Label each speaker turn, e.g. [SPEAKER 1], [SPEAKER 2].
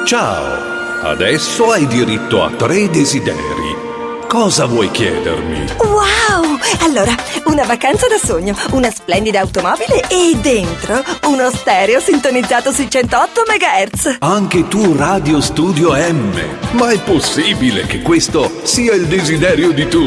[SPEAKER 1] Ciao, adesso hai diritto a 3 desideri. Cosa vuoi chiedermi?
[SPEAKER 2] Wow! Allora, una vacanza da sogno, una splendida automobile e dentro uno stereo sintonizzato sui 108 MHz.
[SPEAKER 1] Anche tu Radio Studio M. Ma è possibile che questo sia il desiderio di tutti?